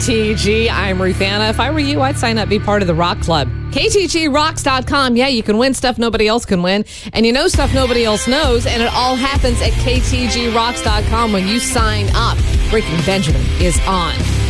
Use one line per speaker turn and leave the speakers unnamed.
KTG, I'm Ruth Anna. If I were you, I'd sign up, be part of the Rock Club. KTGRocks.com. Yeah, you can win stuff nobody else can win. And you know stuff nobody else knows. And it all happens at KTGRocks.com when you sign up. Breaking Benjamin is on.